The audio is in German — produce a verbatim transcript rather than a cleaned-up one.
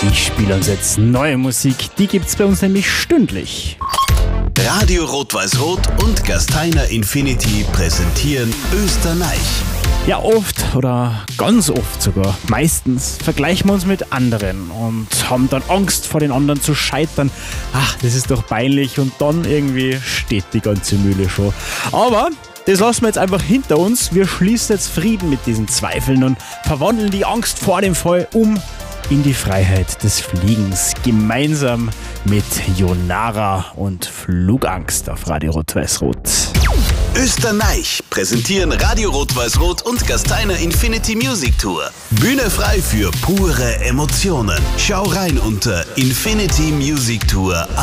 Ich spiele uns jetzt neue Musik, die gibt's bei uns nämlich stündlich. Radio Rot-Weiß-Rot und Gasteiner Infinity präsentieren Österreich. Ja, oft oder ganz oft sogar, meistens vergleichen wir uns mit anderen und haben dann Angst vor den anderen zu scheitern. Ach, das ist doch peinlich und dann irgendwie steht die ganze Mühle schon. Aber das lassen wir jetzt einfach hinter uns. Wir schließen jetzt Frieden mit diesen Zweifeln und verwandeln die Angst vor dem Fall um in die Freiheit des Fliegens. Gemeinsam mit Jonara und Flugangst auf Radio Rot-Weiß-Rot. Österreich präsentieren Radio Rot-Weiß-Rot und Gasteiner Infinity Music Tour. Bühne frei für pure Emotionen. Schau rein unter Infinity Music Tour.